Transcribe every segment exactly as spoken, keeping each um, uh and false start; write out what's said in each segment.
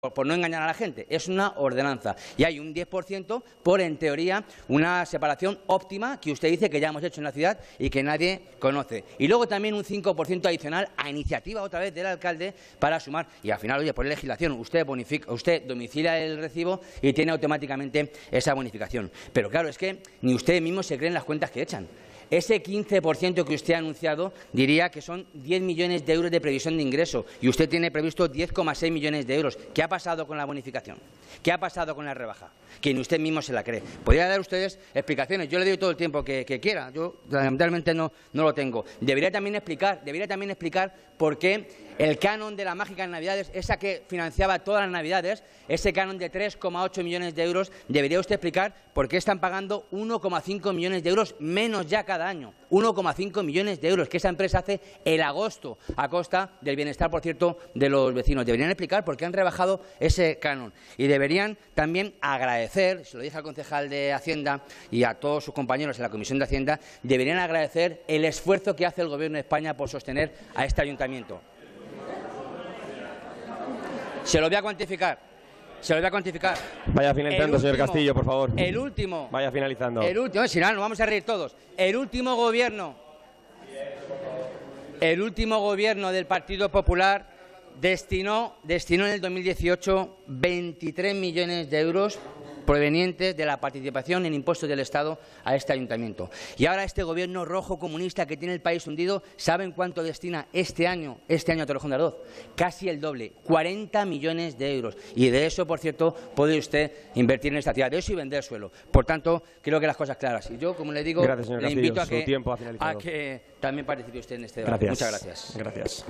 por no engañar a la gente, es una ordenanza. Y hay un diez por ciento por, en teoría, una separación óptima que usted dice que ya hemos hecho en la ciudad y que nadie conoce. Y luego también un cinco por ciento adicional a iniciativa otra vez del alcalde para sumar. Y al final, oye, por legislación, usted, bonifica, usted domicilia el recibo y tiene automáticamente esa bonificación. Pero claro, es que ni ustedes mismos se creen las cuentas que echan. Ese quince por ciento que usted ha anunciado diría que son diez millones de euros de previsión de ingreso y usted tiene previsto diez coma seis millones de euros. ¿Qué ha pasado con la bonificación? ¿Qué ha pasado con la rebaja? Que ni usted mismo se la cree. Podría dar ustedes explicaciones. Yo le doy todo el tiempo que, que quiera. Yo lamentablemente no, no lo tengo. Debería también explicar, debería también explicar por qué el canon de la mágica en Navidades, esa que financiaba todas las Navidades, ese canon de tres coma ocho millones de euros, debería usted explicar por qué están pagando uno coma cinco millones de euros menos ya cada año. uno coma cinco millones de euros que esa empresa hace el agosto a costa del bienestar, por cierto, de los vecinos. Deberían explicar por qué han rebajado ese canon. Y deberían también agradecer, se lo dije al concejal de Hacienda y a todos sus compañeros en la Comisión de Hacienda, deberían agradecer el esfuerzo que hace el Gobierno de España por sostener a este ayuntamiento. Se lo voy a cuantificar. Se lo voy a cuantificar. Vaya finalizando, último, señor Castillo, por favor. El último. Vaya finalizando. El último. Si no, nos vamos a reír todos. El último gobierno. El último gobierno del Partido Popular destinó, destinó en el dos mil dieciocho veintitrés millones de euros provenientes de la participación en impuestos del Estado a este ayuntamiento. Y ahora este gobierno rojo comunista que tiene el país hundido, ¿saben cuánto destina este año, este año a Torrejón de Ardoz? Casi el doble, cuarenta millones de euros. Y de eso, por cierto, puede usted invertir en esta ciudad, de eso y vender suelo. Por tanto, creo que las cosas claras. Y yo, como le digo, gracias, señor le Castillo. invito a que, Su tiempo ha a que también participe usted en este debate. Gracias. Muchas gracias. Gracias.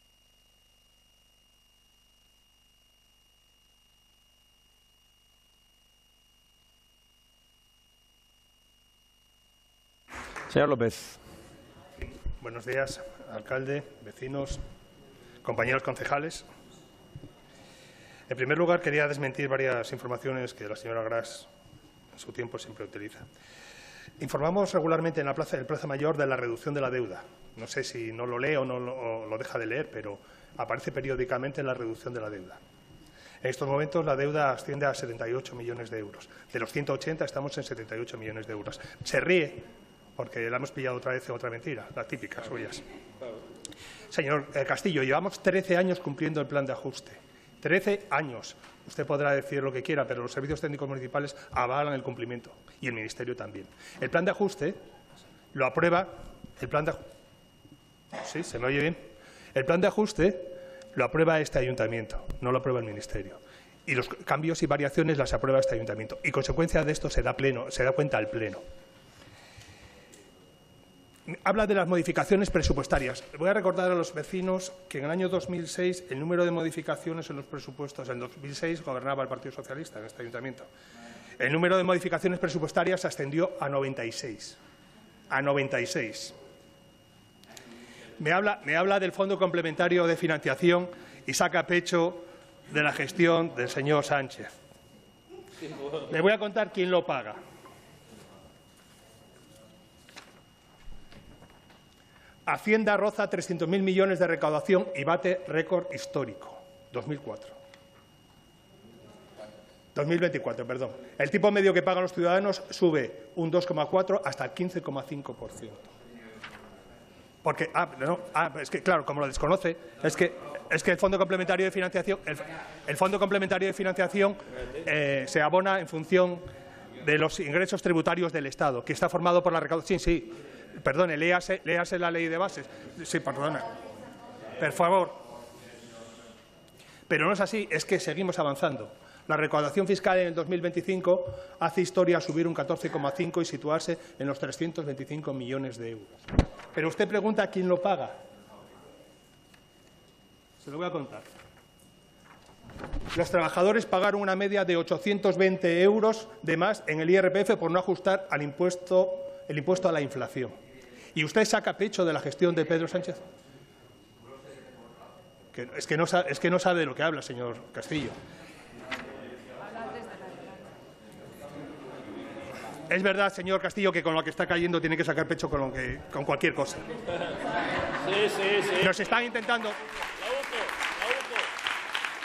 Señor López. Buenos días, alcalde, vecinos, compañeros concejales. En primer lugar, quería desmentir varias informaciones que la señora Gras en su tiempo siempre utiliza. Informamos regularmente en la Plaza, el Plaza Mayor de la reducción de la deuda. No sé si no lo lee o no lo, o lo deja de leer, pero aparece periódicamente en la reducción de la deuda. En estos momentos la deuda asciende a setenta y ocho millones de euros. De los ciento ochenta estamos en setenta y ocho millones de euros. Se ríe porque la hemos pillado otra vez otra mentira, las típicas suyas. Señor Castillo, llevamos trece años cumpliendo el plan de ajuste. trece años. Usted podrá decir lo que quiera, pero los servicios técnicos municipales avalan el cumplimiento y el Ministerio también. El plan de ajuste lo aprueba. El plan de sí, se me oye bien. El plan de ajuste lo aprueba este ayuntamiento, no lo aprueba el Ministerio. Y los cambios y variaciones las aprueba este ayuntamiento. Y consecuencia de esto se da pleno, se da cuenta al pleno. Habla de las modificaciones presupuestarias. Voy a recordar a los vecinos que en el año dos mil seis el número de modificaciones en los presupuestos, en dos mil seis gobernaba el Partido Socialista en este ayuntamiento. El número de modificaciones presupuestarias ascendió a noventa y seis. A noventa y seis. Me habla, me habla del Fondo Complementario de Financiación y saca pecho de la gestión del señor Sánchez. Le voy a contar quién lo paga. Hacienda roza trescientos mil millones de recaudación y bate récord histórico. dos mil cuatro. dos mil veinticuatro, perdón. El tipo medio que pagan los ciudadanos sube un dos coma cuatro hasta el quince coma cinco por ciento. Porque, ah, no, ah, es que, claro, como lo desconoce, es que, es que el Fondo Complementario de Financiación, el, el Fondo Complementario de Financiación eh, se abona en función de los ingresos tributarios del Estado, que está formado por la recaudación. Sí, sí. Perdone, léase, léase la ley de bases. Sí, perdona. Por favor. Pero no es así, es que seguimos avanzando. La recaudación fiscal en el dos mil veinticinco hace historia a subir un catorce coma cinco y situarse en los trescientos veinticinco millones de euros. Pero usted pregunta quién lo paga. Se lo voy a contar. Los trabajadores pagaron una media de ochocientos veinte euros de más en el I R P F por no ajustar al impuesto, el impuesto a la inflación. ¿Y usted saca pecho de la gestión de Pedro Sánchez? Que, es, que no, es que no sabe de lo que habla, señor Castillo. Es verdad, señor Castillo, que con lo que está cayendo tiene que sacar pecho con, lo que, con cualquier cosa. Sí, sí, sí. Nos están intentando...